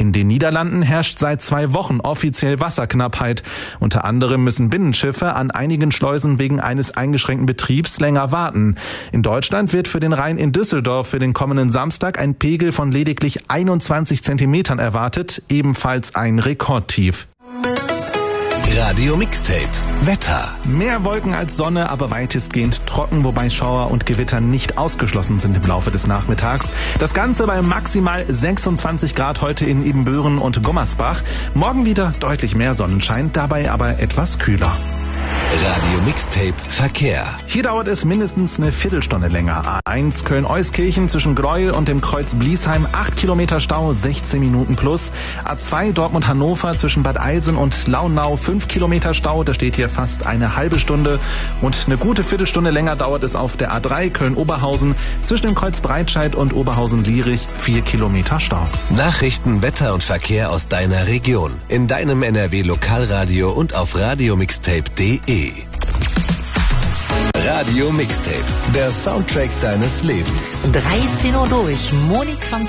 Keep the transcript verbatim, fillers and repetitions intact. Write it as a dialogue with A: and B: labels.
A: In den Niederlanden herrscht seit zwei Wochen offiziell Wasserknappheit. Unter anderem müssen Binnenschiffe an einigen Schleusen wegen eines eingeschränkten Betriebs länger warten. In Deutschland wird für den Rhein in Düsseldorf für den kommenden Samstag ein Pegel von lediglich einundzwanzig Zentimetern erwartet, ebenfalls ein Rekordtief.
B: Radio Mixtape Wetter.
A: Mehr Wolken als Sonne, aber weitestgehend trocken, wobei Schauer und Gewitter nicht ausgeschlossen sind im Laufe des Nachmittags. Das Ganze bei maximal sechsundzwanzig Grad heute in Ibbenbüren und Gummersbach. Morgen wieder deutlich mehr Sonnenschein, dabei aber etwas kühler.
B: Radio Mixtape Verkehr.
A: Hier dauert es mindestens eine Viertelstunde länger. A eins Köln-Euskirchen zwischen Greuel und dem Kreuz Bliesheim, acht Kilometer Stau, sechzehn Minuten plus. A zwei Dortmund-Hannover zwischen Bad Eilsen und Launau, fünf Kilometer Stau, da steht hier fast eine halbe Stunde. Und eine gute Viertelstunde länger dauert es auf der A drei Köln-Oberhausen zwischen dem Kreuz Breitscheid und Oberhausen-Lierich, vier Kilometer Stau.
B: Nachrichten, Wetter und Verkehr aus deiner Region. In deinem N R W-Lokalradio und auf radiomixtape punkt de. Radio Mixtape, der Soundtrack deines Lebens.
C: dreizehn Uhr durch, Monik van